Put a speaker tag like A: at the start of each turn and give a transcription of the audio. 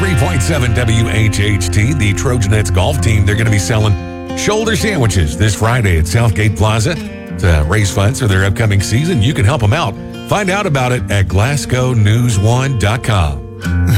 A: 103.7 WHHT, the Trojanets golf team, they're going to be selling shoulder sandwiches this Friday at Southgate Plaza to raise funds for their upcoming season. You can help them out. Find out about it at GlasgowNews1.com.